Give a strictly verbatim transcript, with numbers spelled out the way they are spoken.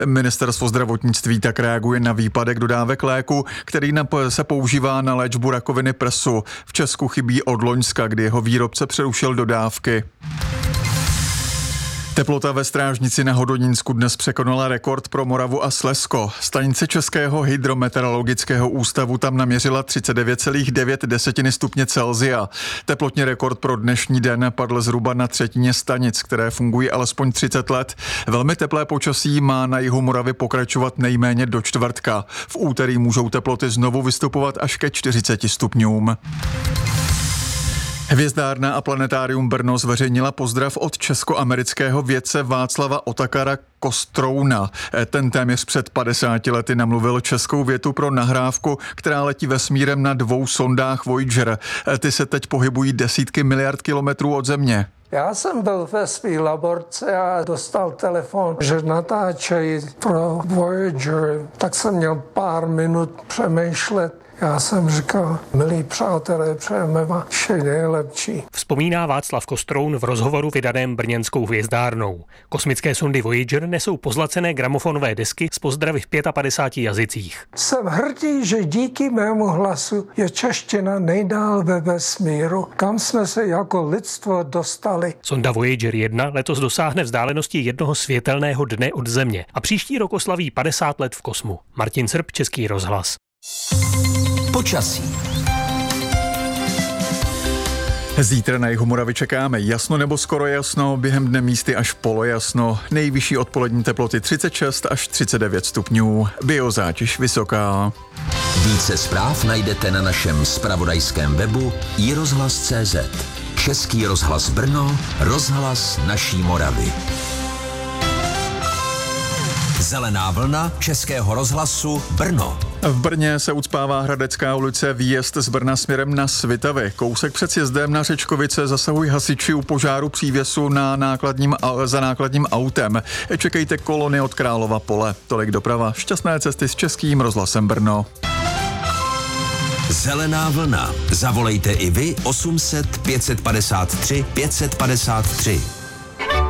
Ministerstvo zdravotnictví tak reaguje na výpadek dodávek léku, který se používá na léčbu rakoviny prsu. V Česku chybí od loňska, kdy jeho výrobce přerušil dodávky. Teplota ve Strážnici na Hodonínsku dnes překonala rekord pro Moravu a Slezsko. Stanice Českého hydrometeorologického ústavu tam naměřila třicet devět celá devět stupně Celsia. Teplotní rekord pro dnešní den padl zhruba na třetině stanic, které fungují alespoň třicet let. Velmi teplé počasí má na jihu Moravy pokračovat nejméně do čtvrtka. V úterý můžou teploty znovu vystupovat až ke čtyřiceti stupňům. Hvězdárna a planetárium Brno zveřejnila pozdrav od českoamerického vědce Václava Otakara Kostrouna. Ten téměř před padesáti lety namluvil českou větu pro nahrávku, která letí vesmírem na dvou sondách Voyager. Ty se teď pohybují desítky miliard kilometrů od Země. Já jsem byl ve své laborce a dostal telefon, že natáčejí pro Voyager, tak jsem měl pár minut přemýšlet. Já jsem říkal, milí přátelé, přejeme vám vše nejlepší. Vzpomíná Václav Kostroun v rozhovoru vydaném brněnskou hvězdárnou. Kosmické sondy Voyager nesou pozlacené gramofonové desky s pozdravy v padesát pěti jazycích. Jsem hrdý, že díky mému hlasu je čeština nejdál ve vesmíru, kam jsme se jako lidstvo dostali. Sonda Voyager jedna letos dosáhne vzdálenosti jednoho světelného dne od Země a příští rok oslaví padesát let v kosmu. Martin Srb, Český rozhlas. Počasí. Zítra na jihu Moravy čekáme jasno nebo skoro jasno, během dne místy až polojasno. Nejvyšší odpolední teploty třicet šest až třicet devět stupňů. Biozátěž vysoká. Více zpráv najdete na našem zpravodajském webu i rozhlas tečka cé zet. Český rozhlas Brno, rozhlas naší Moravy. Zelená vlna Českého rozhlasu Brno. V Brně se ucpává Hradecká ulice, výjezd z Brna směrem na Svitavy. Kousek před sjezdem na Řečkovice zasahují hasiči u požáru přívěsu na nákladním, za nákladním autem. Čekejte kolony od Králova pole. Tolik doprava. Šťastné cesty s Českým rozhlasem Brno. Zelená vlna. Zavolejte i vy osm set pět set padesát tři pět set padesát tři.